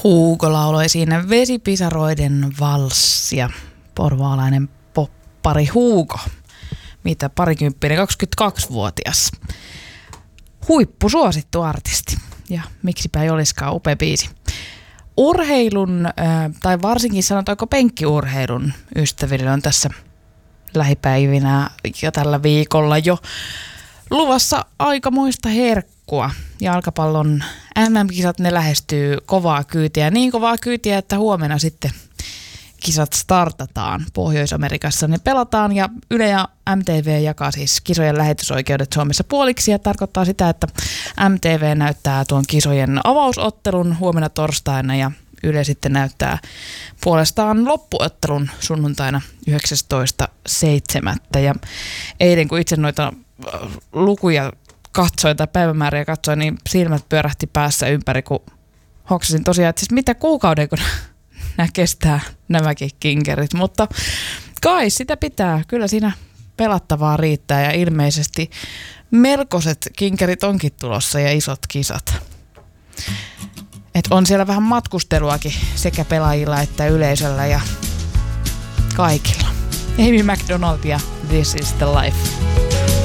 Hugo lauloi siinä Vesipisaroiden valssia. Porvaalainen poppari Hugo. Mitä parikymppinen, 22-vuotias. Huippusuosittu artisti. Ja miksipä ei olisikaan, upea biisi. Urheilun, tai varsinkin sanotaanko penkkiurheilun ystäville on tässä lähipäivinä ja tällä viikolla jo luvassa aikamoista herkkua. Jalkapallon MM-kisat, ne lähestyy kovaa kyytiä. Niin kovaa kyytiä, että huomenna sitten kisat startataan. Pohjois-Amerikassa ne pelataan ja Yle ja MTV jakaa siis kisojen lähetysoikeudet Suomessa puoliksi ja tarkoittaa sitä, että MTV näyttää tuon kisojen avausottelun huomenna torstaina ja Yle sitten näyttää puolestaan loppuottelun sunnuntaina 19.7. Ja eilen kun itse noita lukuja katsoin tai päivämääriä katsoin, niin silmät pyörähti päässä ympäri, kun hoksasin tosiaan, että siis mitä kuukauden, kun nämä kestää nämäkin kinkerit. Mutta kai sitä pitää, kyllä siinä pelattavaa riittää ja ilmeisesti melkoiset kinkerit onkin tulossa ja isot kisat. Et on siellä vähän matkusteluakin sekä pelaajilla että yleisöllä ja kaikilla. Amy McDonald ja This is the Life.